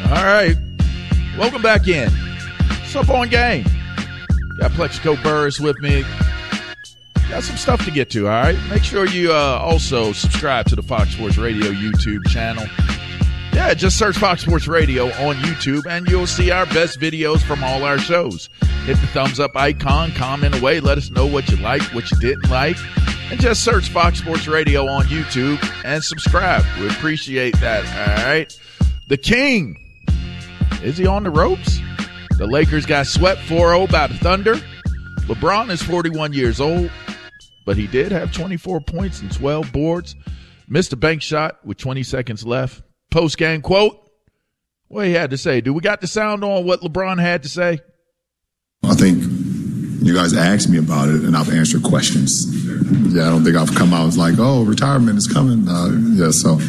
All right. Welcome back in. What's up on game? Got Plexico Burris with me. Got some stuff to get to, all right? Make sure you also subscribe to the Fox Sports Radio YouTube channel. Yeah, just search Fox Sports Radio on YouTube, and you'll see our best videos from all our shows. Hit the thumbs up icon, comment away, let us know what you liked, what you didn't like, and just search Fox Sports Radio on YouTube and subscribe. We appreciate that, all right? The King, is he on the ropes? The Lakers got swept 4-0 by the Thunder. LeBron is 41 years old, but he did have 24 points and 12 boards. Missed a bank shot with 20 seconds left. Post-game quote, what he had to say. Do we got the sound on what LeBron had to say? I think you guys asked me about it, and I've answered questions. Yeah, I don't think I've come out like, oh, retirement is coming. So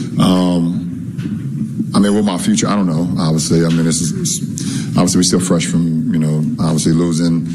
with my future, I don't know, obviously. This is obviously we're still fresh from, obviously losing,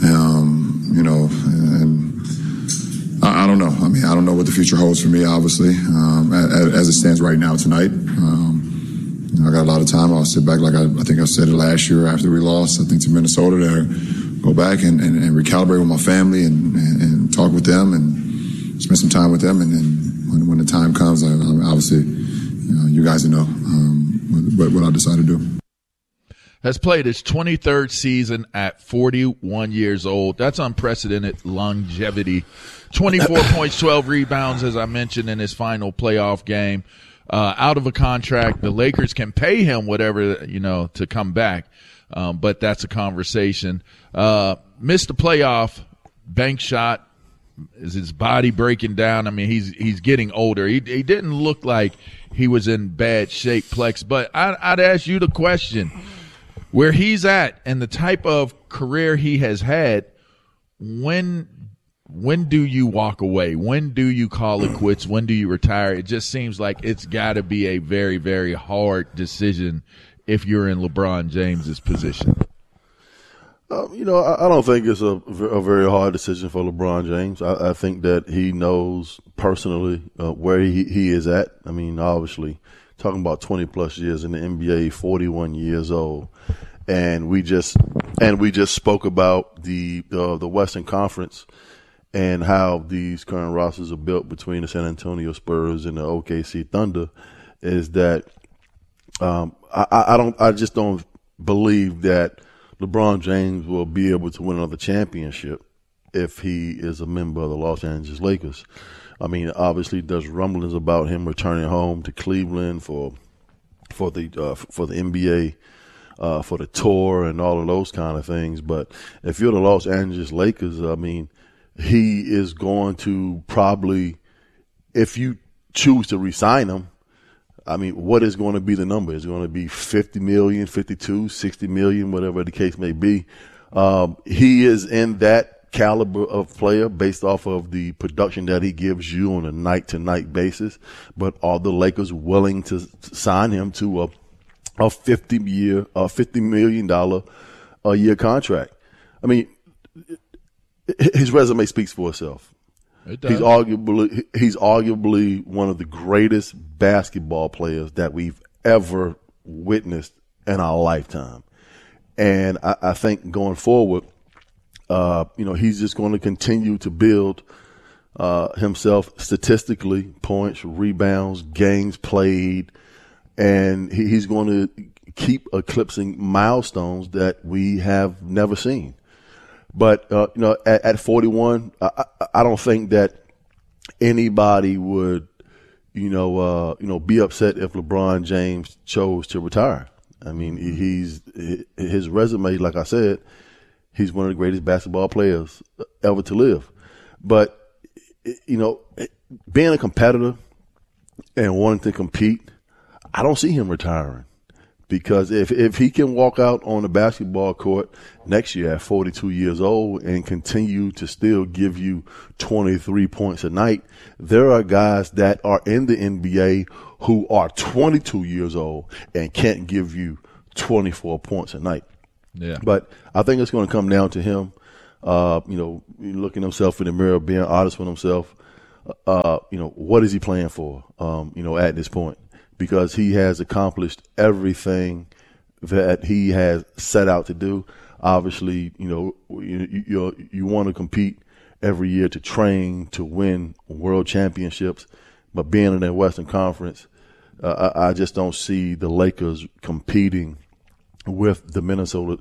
and I don't know. I don't know what the future holds for me, obviously, as it stands right now tonight. I got a lot of time. I'll sit back, like I think I said it last year after we lost, I think, to Minnesota, to go back and recalibrate with my family and talk with them and spend some time with them. And then when the time comes, obviously, you guys know what I decide to do. Has played his 23rd season at 41 years old. That's unprecedented longevity. 24 points, 12 rebounds, as I mentioned, in his final playoff game. Out of a contract. The Lakers can pay him whatever, to come back. But that's a conversation. Missed the playoff, bank shot. Is his body breaking down? He's getting older. He didn't look like he was in bad shape, Plex. But I'd ask you the question, where he's at and the type of career he has had, when do you walk away? When do you call it quits? When do you retire? It just seems like it's got to be a very, very hard decision if you're in LeBron James's position. I don't think it's a very hard decision for LeBron James. I think that he knows personally where he is at. Obviously, talking about 20-plus years in the NBA, 41 years old. And we just spoke about the Western Conference and how these current rosters are built between the San Antonio Spurs and the OKC Thunder. Is that I just don't believe that LeBron James will be able to win another championship if he is a member of the Los Angeles Lakers. Obviously, there's rumblings about him returning home to Cleveland for the NBA. For the tour and all of those kind of things. But if you're the Los Angeles Lakers, he is going to probably, if you choose to re-sign him, what is going to be the number? Is it going to be 50 million, 52, 60 million, whatever the case may be? He is in that caliber of player based off of the production that he gives you on a night-to-night basis. But are the Lakers willing to sign him to a $50 million a year contract? His resume speaks for itself. It does. He's arguably one of the greatest basketball players that we've ever witnessed in our lifetime. And I think going forward, he's just going to continue to build himself statistically, points, rebounds, games played, and he's going to keep eclipsing milestones that we have never seen. But, at 41, I don't think that anybody would, be upset if LeBron James chose to retire. His resume, like I said, he's one of the greatest basketball players ever to live. But, being a competitor and wanting to compete, I don't see him retiring. Because if he can walk out on the basketball court next year at 42 years old and continue to still give you 23 points a night, there are guys that are in the NBA who are 22 years old and can't give you 24 points a night. Yeah. But I think it's going to come down to him, looking himself in the mirror, being honest with himself. What is he playing for, at this point? because he has accomplished everything that he has set out to do. Obviously, you want to compete every year to train to win world championships, but being in the Western Conference, I just don't see the Lakers competing with the Minnesota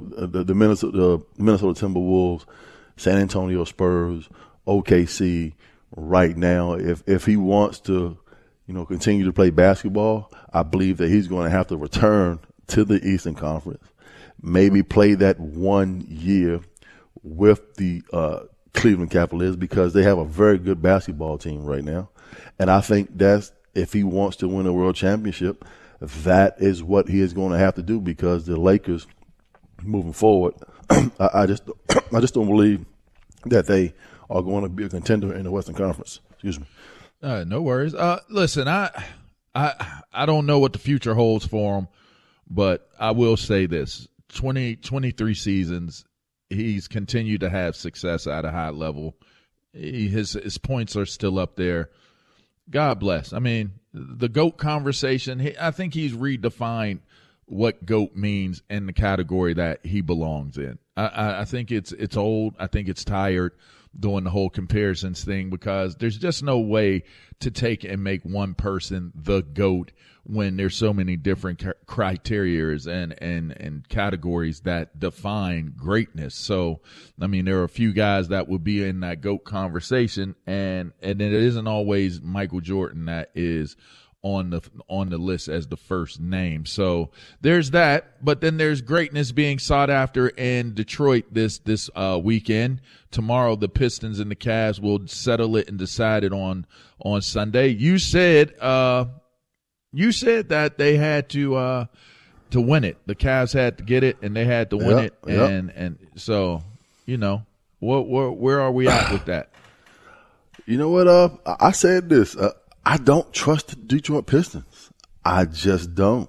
Timberwolves, San Antonio Spurs, OKC right now. If he wants to, continue to play basketball, I believe that he's going to have to return to the Eastern Conference, maybe play that 1 year with the Cleveland Cavaliers, because they have a very good basketball team right now. And I think that's, if he wants to win a world championship, that is what he is going to have to do, because the Lakers moving forward, I just don't believe that they are going to be a contender in the Western Conference. Excuse me. No worries. Listen, I don't know what the future holds for him, but I will say this: 23 seasons, he's continued to have success at a high level. His points are still up there. God bless. I mean, the GOAT conversation, I think he's redefined what GOAT means in the category that he belongs in. I think it's old. I think it's tired doing the whole comparisons thing, because there's just no way to take and make one person the GOAT when there's so many different criteria and categories that define greatness. So, I mean, there are a few guys that would be in that GOAT conversation, and it isn't always Michael Jordan that is on the list as the first name. So there's that, but then there's greatness being sought after in Detroit this weekend. Tomorrow, the Pistons and the Cavs will settle it and decide it on Sunday. You said that they had to win it. The Cavs had to get it, and they had to win it. And so, where are we at with that? You know what? I said this. I don't trust the Detroit Pistons. I just don't.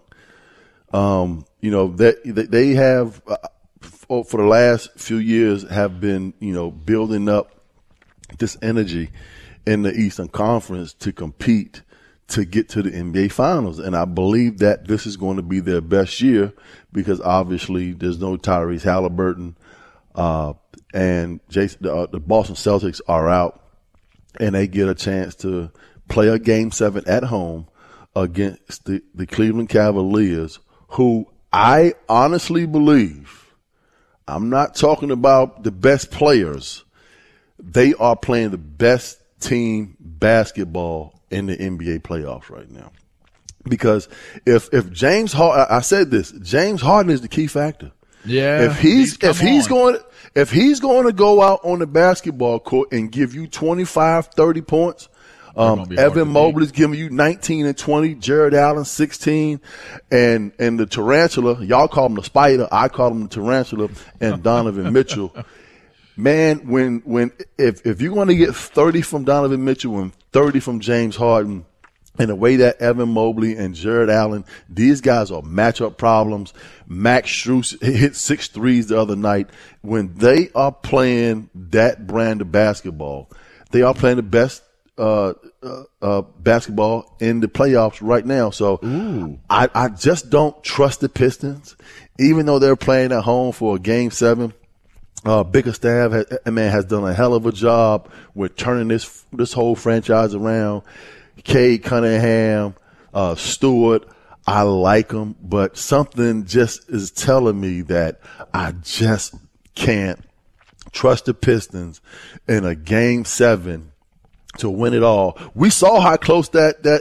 They have for the last few years have been, building up this energy in the Eastern Conference to compete to get to the NBA Finals. And I believe that this is going to be their best year, because obviously there's no Tyrese Halliburton, and the Boston Celtics are out, and they get a chance to play a Game 7 at home against the Cleveland Cavaliers, who I honestly believe, I'm not talking about the best players, they are playing the best team basketball in the NBA playoffs right now. Because if James Harden, I said this, James Harden is the key factor. Yeah. If he's going to go out on the basketball court and give you 25, 30 points, Evan Mobley's giving you 19 and 20, Jared Allen 16, and the Tarantula, y'all call him the Spider, I call him the Tarantula, and Donovan Mitchell. Man, if you're going to get 30 from Donovan Mitchell and 30 from James Harden, and the way that Evan Mobley and Jared Allen, these guys are matchup problems. Max Strus hit 6 threes the other night. When they are playing that brand of basketball, they are playing the best basketball in the playoffs right now. So I just don't trust the Pistons, even though they're playing at home for a Game 7. Bickerstaff has done a hell of a job with turning this whole franchise around. Cade Cunningham, Stewart, I like them, but something just is telling me that I just can't trust the Pistons in a Game 7 to win it all. We saw how close the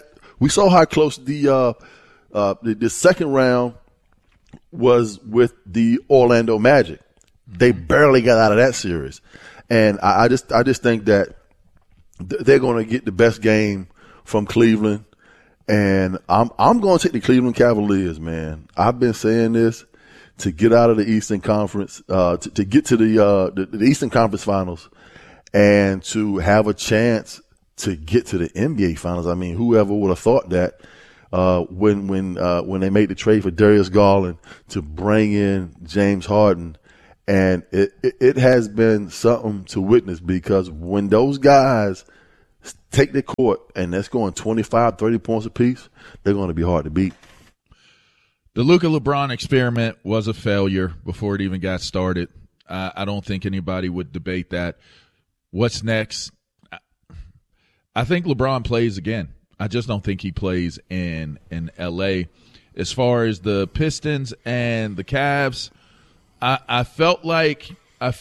second round was with the Orlando Magic. They barely got out of that series. And I just think that they're going to get the best game from Cleveland. And I'm going to take the Cleveland Cavaliers, man. I've been saying this, to get out of the Eastern Conference, to get to the Eastern Conference Finals, and to have a chance to get to the NBA Finals. I mean, whoever would have thought that when they made the trade for Darius Garland to bring in James Harden. And it has been something to witness, because when those guys take the court and that's going 25, 30 points apiece, they're going to be hard to beat. The Luka LeBron experiment was a failure before it even got started. I don't think anybody would debate that. What's next? I think LeBron plays again. I just don't think he plays in L.A. As far as the Pistons and the Cavs, I felt like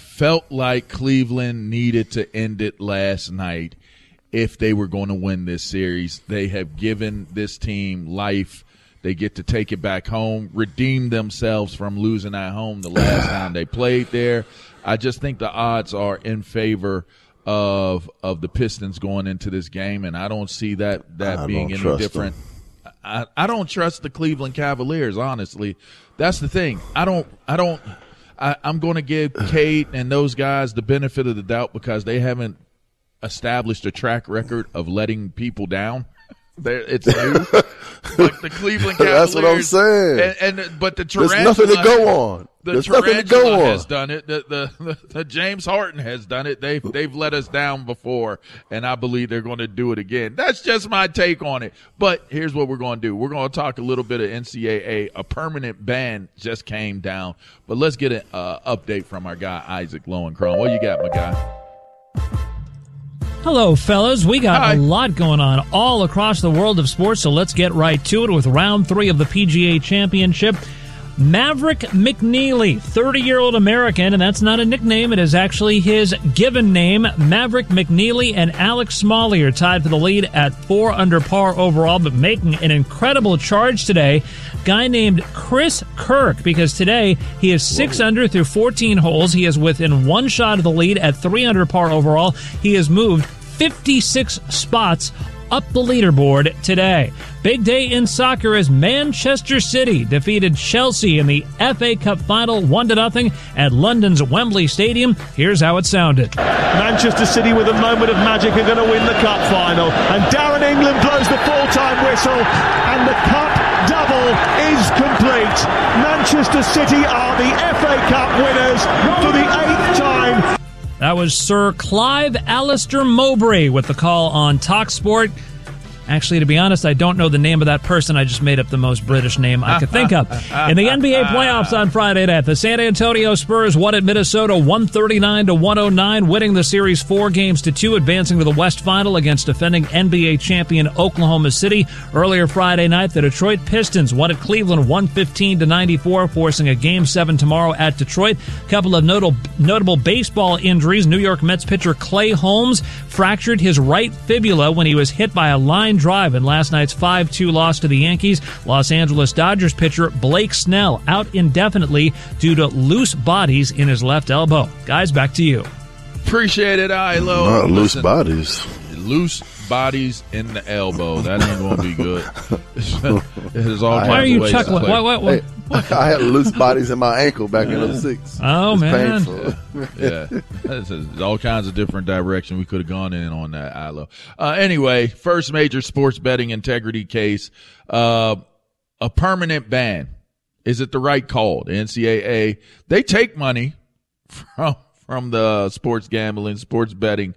Cleveland needed to end it last night if they were going to win this series. They have given this team life. They get to take it back home, redeem themselves from losing at home the last time they played there. I just think the odds are in favor of the Pistons going into this game, and I don't see that being any different. I don't trust the Cleveland Cavaliers, honestly. That's the thing. I'm going to give Cade and those guys the benefit of the doubt because they haven't established a track record of letting people down. It's new. Like the Cleveland Cavaliers. That's what I'm saying. But the Tarantula. There's nothing to go on. The Tarantula has done it. The James Harden has done it. They've let us down before, and I believe they're going to do it again. That's just my take on it. But here's what we're going to do. We're going to talk a little bit of NCAA. A permanent ban just came down. But let's get an update from our guy, Isaac Lowenkron. What you got, my guy? Hello, fellas. We got a lot going on all across the world of sports, so let's get right to it with round 3 of the PGA Championship. Maverick McNealy, 30-year-old American, and that's not a nickname. It is actually his given name. Maverick McNealy and Alex Smalley are tied for the lead at 4 under par overall, but making an incredible charge today. Guy named Chris Kirk, because today he is 6 under through 14 holes. He is within 1 shot of the lead at 3 under par overall. He has moved 56 spots up the leaderboard today. Big day in soccer as Manchester City defeated Chelsea in the FA Cup final 1-0 at London's Wembley Stadium. Here's how it sounded. Manchester City with a moment of magic are going to win the cup final. And Darren England blows the full-time whistle and the cup double is complete. Manchester City are the FA Cup winners for the 8th time. That was Sir Clive Alistair Mowbray with the call on TalkSport. Actually, to be honest, I don't know the name of that person. I just made up the most British name I could think of. In the NBA playoffs on Friday night, the San Antonio Spurs won at Minnesota 139-109, winning the series 4-2, advancing to the West Final against defending NBA champion Oklahoma City. Earlier Friday night, the Detroit Pistons won at Cleveland 115-94, forcing a Game 7 tomorrow at Detroit. A couple of notable baseball injuries. New York Mets pitcher Clay Holmes fractured his right fibula when he was hit by a line drive in last night's 5-2 loss to the Yankees. Los Angeles Dodgers pitcher Blake Snell out indefinitely due to loose bodies in his left elbow. Guys, back to you. Appreciate it, Ilo. Not loose bodies. Loose bodies in the elbow. That ain't going to be good. There's all Why are you chuckling? What? Hey, I had loose bodies in my ankle back in 06. Oh, man. Painful. Yeah. There's all kinds of different directions we could have gone in on that, Ilo. Anyway, first major sports betting integrity case. A permanent ban. Is it the right call? The NCAA, they take money from the sports gambling, sports betting.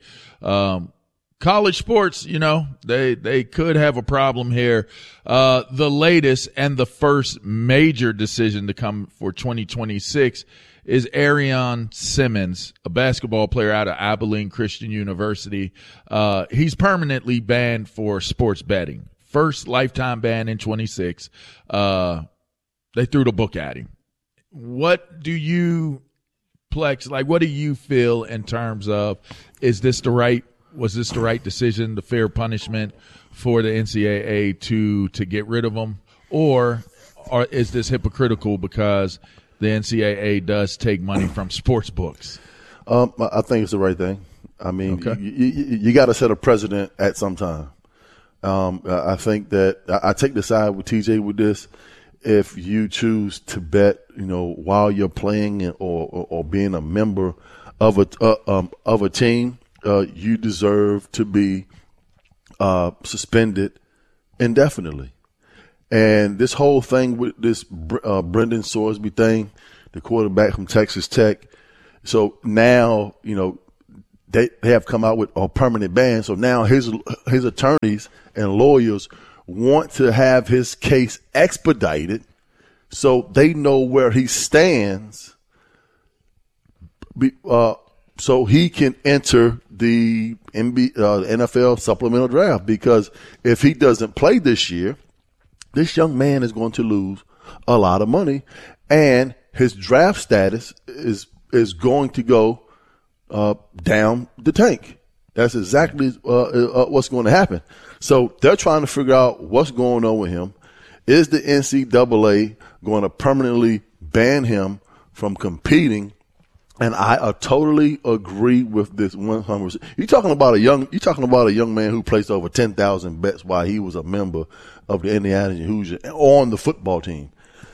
College sports, they could have a problem here. The latest and the first major decision to come for 2026 is Arion Simmons, a basketball player out of Abilene Christian University. He's permanently banned for sports betting. First lifetime ban in 26. They threw the book at him. What do you, Plex, what do you feel in terms of, was this the right decision, the fair punishment for the NCAA to get rid of them? Or is this hypocritical because the NCAA does take money from sports books? I think it's the right thing. I mean, you got to set a precedent at some time. I think that I take the side with TJ with this. If you choose to bet, while you're playing or being a member of a team, you deserve to be suspended indefinitely. And this whole thing with this Brendan Sorsby thing, the quarterback from Texas Tech. So now, they have come out with a permanent ban. So now his attorneys and lawyers want to have his case expedited so they know where he stands, so he can enter the NFL supplemental draft. Because if he doesn't play this year, this young man is going to lose a lot of money, and his draft status is going to go down the tank. That's exactly what's going to happen. So they're trying to figure out what's going on with him. Is the NCAA going to permanently ban him from competing? And I totally agree with this 100%. You're talking about a young man who placed over 10,000 bets while he was a member of the Indiana Hoosiers on the football team.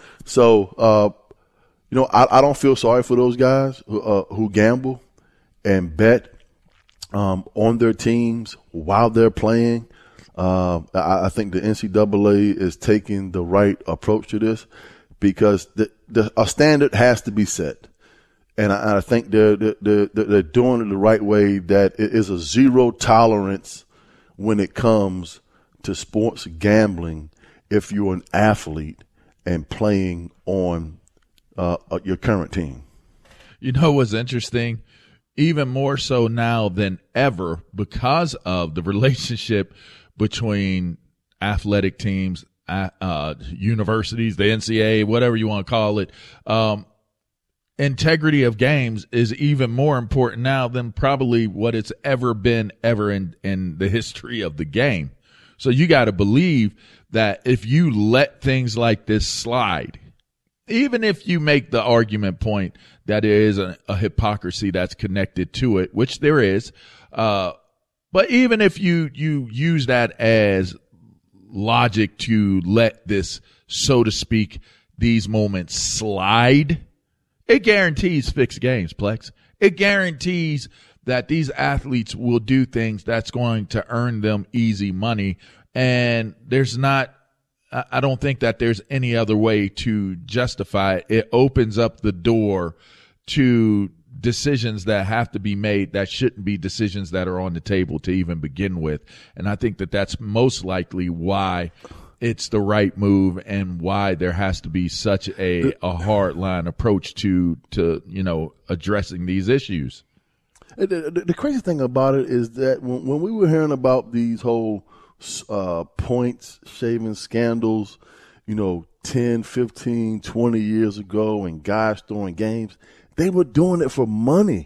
So, I don't feel sorry for those guys who gamble and bet on their teams while they're playing. I think the NCAA is taking the right approach to this, because a standard has to be set. And I think they're doing it the right way, that it is a zero tolerance when it comes to sports gambling if you're an athlete and playing on your current team. You know what's interesting? Even more so now than ever, because of the relationship between athletic teams, universities, the NCAA, whatever you want to call it, integrity of games is even more important now than probably what it's ever been in the history of the game. So you got to believe that if you let things like this slide, even if you make the argument point that there is a hypocrisy that's connected to it, which there is, but even if you use that as logic to let this, so to speak, these moments slide, it guarantees fixed games, Plex. It guarantees that these athletes will do things that's going to earn them easy money. And I don't think that there's any other way to justify it. It opens up the door to decisions that have to be made that shouldn't be decisions that are on the table to even begin with. And I think that that's most likely why it's the right move and why there has to be such a hard line approach to addressing these issues. The crazy thing about it is that when we were hearing about these whole points shaving scandals, 10, 15, 20 years ago, and guys throwing games, they were doing it for money.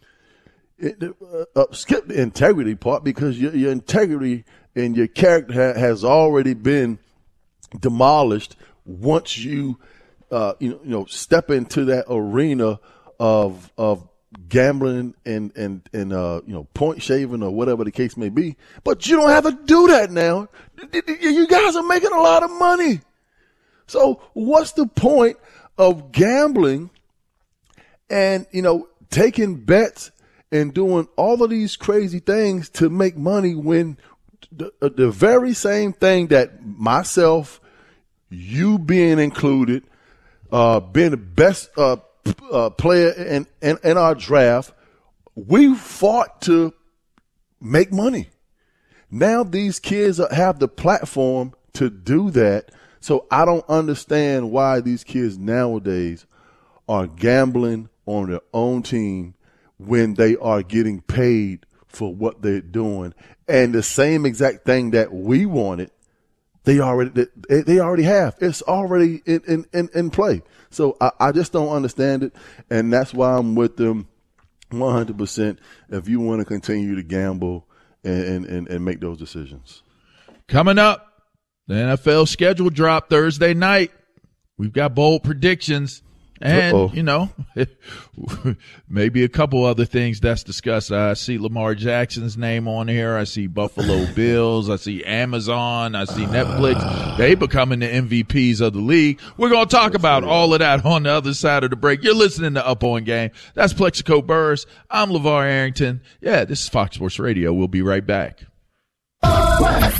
Skip the integrity part, because your integrity and your character has already been demolished once you step into that arena of gambling and point shaving or whatever the case may be. But you don't have to do that now. You guys are making a lot of money. So what's the point of gambling and taking bets and doing all of these crazy things to make money, when the very same thing that myself, you being included, being the best player in our draft, we fought to make money. Now these kids have the platform to do that. So I don't understand why these kids nowadays are gambling on their own team when they are getting paid for what they're doing. And the same exact thing that we wanted, they already have. It's already in play. So I just don't understand it. And that's why I'm with them 100% if you want to continue to gamble and make those decisions. Coming up, the NFL schedule drop Thursday night. We've got bold predictions. And, maybe a couple other things that's discussed. I see Lamar Jackson's name on here. I see Buffalo Bills. I see Amazon. I see Netflix. They becoming the MVPs of the league. We're going to talk about all of that on the other side of the break. You're listening to Up On Game. That's Plexico Burress. I'm LeVar Arrington. Yeah, this is Fox Sports Radio. We'll be right back.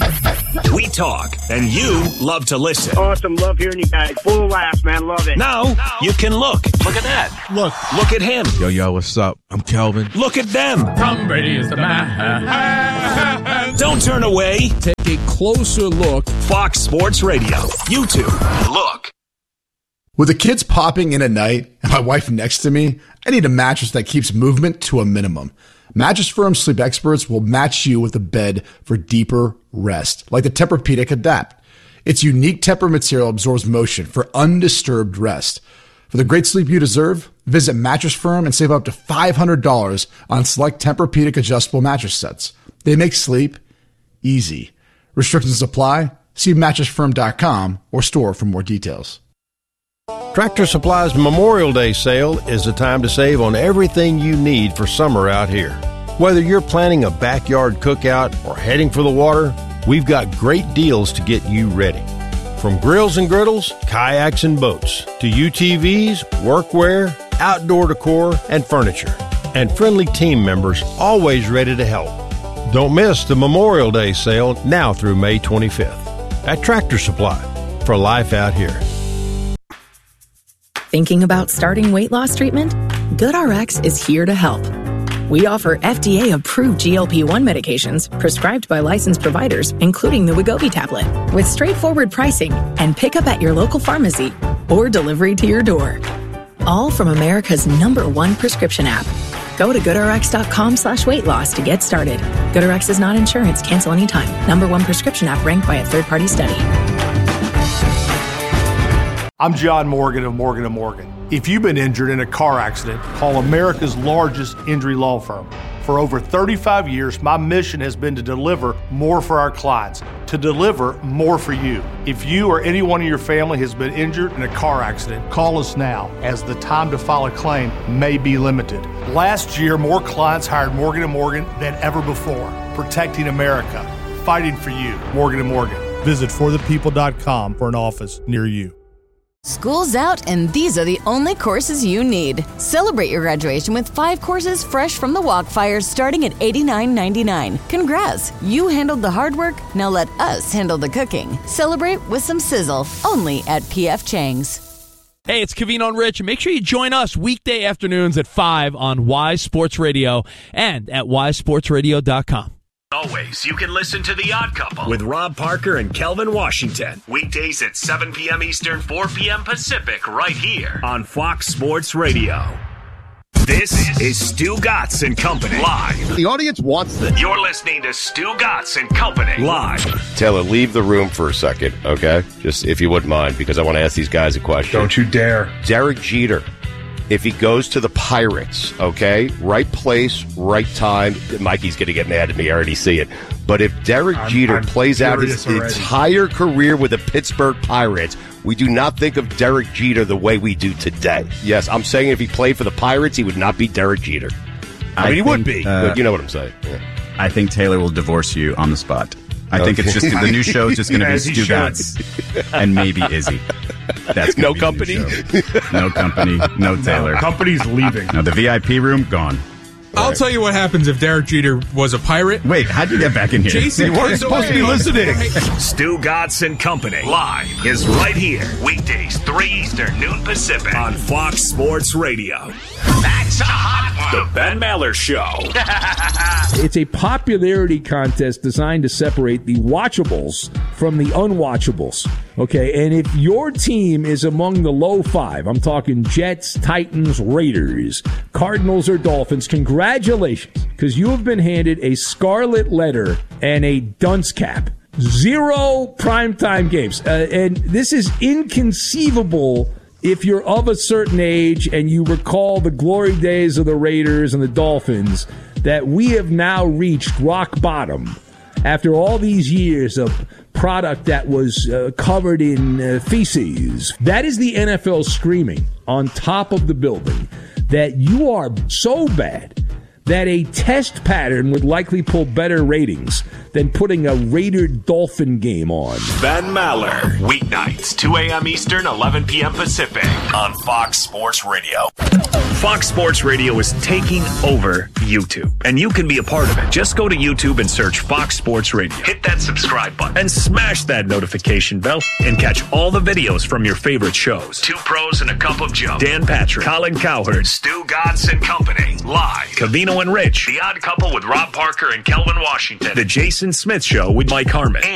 We talk, and you love to listen. Awesome. Love hearing you guys. Full of laughs, man. Love it. Now you can look. Look at that. Look at him. Yo, what's up? I'm Kelvin. Look at them. Tom Brady is the man. Don't turn away. Take a closer look. Fox Sports Radio. YouTube. Look. With the kids popping in at night and my wife next to me, I need a mattress that keeps movement to a minimum. Mattress Firm Sleep Experts will match you with a bed for deeper rest, like the Tempur-Pedic Adapt. Its unique Tempur material absorbs motion for undisturbed rest. For the great sleep you deserve, visit Mattress Firm and save up to $500 on select Tempur-Pedic adjustable mattress sets. They make sleep easy. Restrictions apply. See mattressfirm.com or store for more details. Tractor Supply's Memorial Day sale is the time to save on everything you need for summer out here. Whether you're planning a backyard cookout or heading for the water, we've got great deals to get you ready. From grills and griddles, kayaks and boats, to UTVs, workwear, outdoor decor, and furniture. And friendly team members always ready to help. Don't miss the Memorial Day sale now through May 25th at Tractor Supply, for life out here. Thinking about starting weight loss treatment? GoodRx is here to help. We offer FDA-approved GLP-1 medications prescribed by licensed providers, including the Wegovy tablet, with straightforward pricing and pickup at your local pharmacy or delivery to your door. All from America's #1 prescription app. Go to GoodRx.com/weight loss to get started. GoodRx is not insurance. Cancel anytime. #1 prescription app ranked by a third-party study. I'm John Morgan of Morgan & Morgan. If you've been injured in a car accident, call America's largest injury law firm. For over 35 years, my mission has been to deliver more for our clients, to deliver more for you. If you or anyone in your family has been injured in a car accident, call us now, as the time to file a claim may be limited. Last year, more clients hired Morgan & Morgan than ever before, protecting America, fighting for you. Morgan & Morgan. Visit forthepeople.com for an office near you. School's out, and these are the only courses you need. Celebrate your graduation with 5 courses fresh from the Walkfires starting at $89.99. Congrats! You handled the hard work, now let us handle the cooking. Celebrate with some sizzle, only at P.F. Chang's. Hey, it's Kavino and Rich. Make sure you join us weekday afternoons at 5 on Wise Sports Radio and at wisesportsradio.com. Always, you can listen to The Odd Couple with Rob Parker and Kelvin Washington. Weekdays at 7 p.m. Eastern, 4 p.m. Pacific, right here on Fox Sports Radio. This is Stu Gatz and Company live. The audience wants this. You're listening to Stu Gatz and Company live. Taylor, leave the room for a second, okay? Just if you wouldn't mind, because I want to ask these guys a question. Don't you dare. Derek Jeter. If he goes to the Pirates, okay, right place, right time. Mikey's going to get mad at me. I already see it. But if Derek Jeter plays out his entire career with the Pittsburgh Pirates, we do not think of Derek Jeter the way we do today. Yes, I'm saying if he played for the Pirates, he would not be Derek Jeter. I mean, he would be, but you know what I'm saying. Yeah. I think Taylor will divorce you on the spot. I think it's just the new show is just going to be Stu Gatz and maybe Izzy. That's no company. No company. No Taylor. No, company's leaving. No, the VIP room gone. I'll tell you what happens if Derek Jeter was a Pirate. Wait, how'd you get back in here? Jason, you weren't supposed to be listening. Stu Gatz and Company live is right here. Weekdays, 3 Eastern, noon Pacific on Fox Sports Radio. That's a hot one. The Ben Maller Show. It's a popularity contest designed to separate the watchables from the unwatchables. Okay, and if your team is among the low 5, I'm talking Jets, Titans, Raiders, Cardinals, or Dolphins, congratulations, because you have been handed a scarlet letter and a dunce cap. 0 primetime games. And this is inconceivable if you're of a certain age and you recall the glory days of the Raiders and the Dolphins, that we have now reached rock bottom after all these years of product that was covered in feces. That is the NFL screaming on top of the building that you are so bad that a test pattern would likely pull better ratings than putting a Raider-Dolphin game on. Ben Maller, weeknights, 2 a.m. Eastern, 11 p.m. Pacific, on Fox Sports Radio. Fox Sports Radio is taking over YouTube, and you can be a part of it. Just go to YouTube and search Fox Sports Radio. Hit that subscribe button and smash that notification bell and catch all the videos from your favorite shows. Two Pros and a Cup of Joe, Dan Patrick, Colin Cowherd, Stu Godson Company, live, Covino and Rich, The Odd Couple with Rob Parker and Kelvin Washington, The Jason Smith Show with Mike Harmon,